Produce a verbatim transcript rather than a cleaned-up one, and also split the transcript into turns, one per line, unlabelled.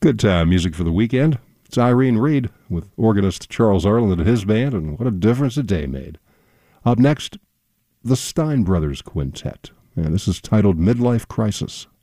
Good time music for the weekend. It's Irene Reed with organist Charles Arland and his band, and what a difference a day made. Up next, the Stein Brothers Quintet, and this is titled Midlife Crisis.